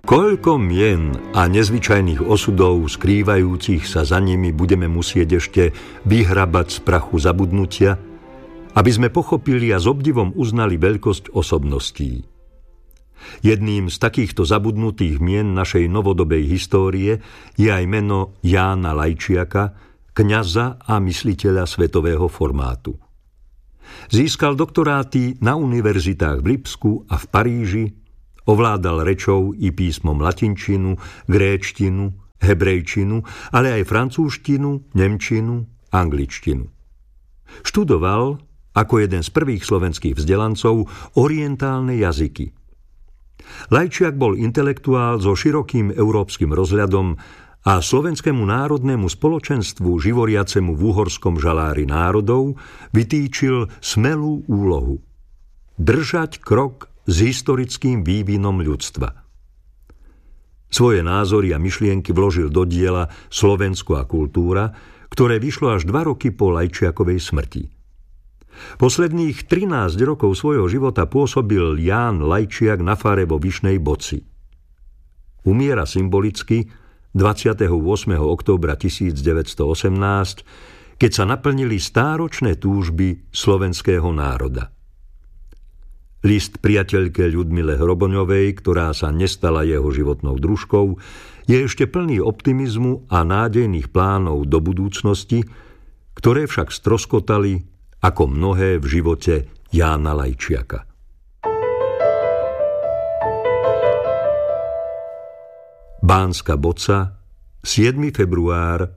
Koľko mien a nezvyčajných osudov skrývajúcich sa za nimi budeme musieť ešte vyhrabať z prachu zabudnutia, aby sme pochopili a s obdivom uznali veľkosť osobností. Jedným z takýchto zabudnutých mien našej novodobej histórie je aj meno Jána Lajčiaka, kňaza a mysliteľa svetového formátu. Získal doktoráty na univerzitách v Lipsku a v Paríži, ovládal rečou i písmom latinčinu, gréčtinu, hebrejčinu, ale aj francúzštinu, nemčinu, angličtinu. Študoval, ako jeden z prvých slovenských vzdelancov, orientálne jazyky. Lajčiak bol intelektuál so širokým európskym rozhľadom a Slovenskému národnému spoločenstvu živoriacemu v Uhorskom žalári národov vytýčil smelú úlohu držať krok s historickým vývinom ľudstva. Svoje názory a myšlienky vložil do diela Slovensko a kultúra, ktoré vyšlo až 2 roky po Lajčiakovej smrti. Posledných 13 rokov svojho života pôsobil Ján Lajčiak na fare vo Vyšnej Boci. Umiera symbolicky 28. októbra 1918, keď sa naplnili stáročné túžby slovenského národa. List priateľke Ľudmile Hroboňovej, ktorá sa nestala jeho životnou družkou, je ešte plný optimizmu a nádejných plánov do budúcnosti, ktoré však stroskotali ako mnohé v živote Jána Lajčiaka. Bánska Boca, 7. február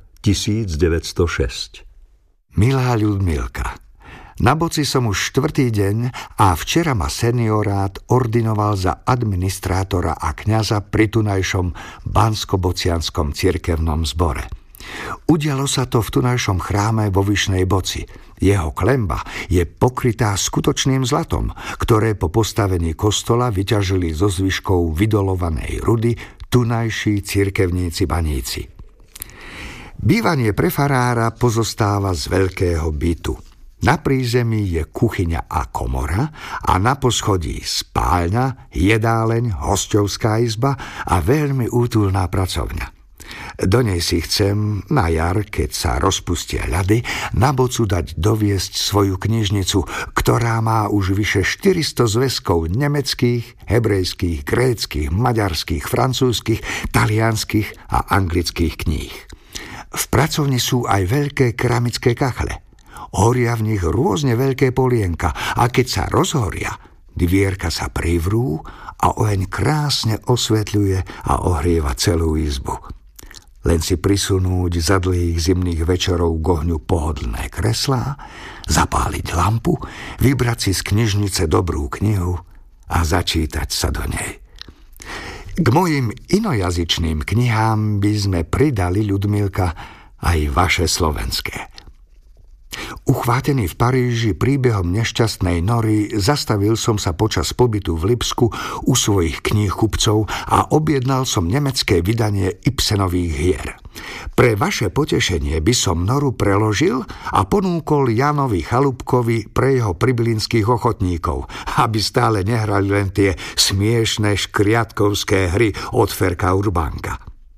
1906. Milá Ľudmilka, na Boci som už 4. deň a včera ma seniorát ordinoval za administrátora a kňaza pri tunajšom Bansko-Bocianskom cirkevnom zbore. Udialo sa to v tunajšom chráme vo Vyšnej Boci. Jeho klemba je pokrytá skutočným zlatom, ktoré po postavení kostola vyťažili zo zvyškov vydolovanej rudy tunajší cirkevníci baníci. Bývanie pre farára pozostáva z veľkého bytu. Na prízemí je kuchyňa a komora a na poschodí spálňa, jedáleň, hosťovská izba a veľmi útulná pracovňa. Do nej si chcem na jar, keď sa rozpustia ľady, na Bocu dať doviesť svoju knižnicu, ktorá má už vyše 400 zväzkov nemeckých, hebrejských, gréckych, maďarských, francúzskych, talianskych a anglických kníh. V pracovni sú aj veľké keramické kachle. Horia v nich rôzne veľké polienka a keď sa rozhoria, dvierka sa privrú a oheň krásne osvetľuje a ohrieva celú izbu. Len si prisunúť za dlhých zimných večerov k ohňu pohodlné kreslá, zapáliť lampu, vybrať si z knižnice dobrú knihu a začítať sa do nej. K mojim inojazyčným knihám by sme pridali, Ľudmilka, aj vaše slovenské. Uchvátený v Paríži príbehom nešťastnej Nory, zastavil som sa počas pobytu v Lipsku u svojich kníhkupcov a objednal som nemecké vydanie Ibsenových hier. Pre vaše potešenie by som Noru preložil a ponúkol Jánovi Chalúbkovi pre jeho pribylínskych ochotníkov, aby stále nehrali len tie smiešné škriatkovské hry od Ferka Urbánka.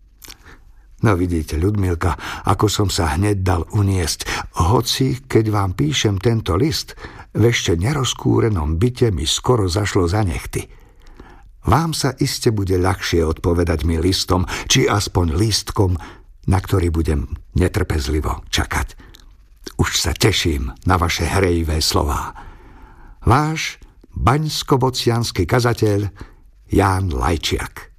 No vidíte, Ľudmilka, ako som sa hneď dal uniesť. Hoci, keď vám píšem tento list, v ešte nerozkúrenom byte mi skoro zašlo za nechty. Vám sa iste bude ľahšie odpovedať mi listom, či aspoň lístkom, na ktorý budem netrpezlivo čakať. Už sa teším na vaše hrejivé slová. Váš baňsko-bociansky kazateľ Ján Lajčiak.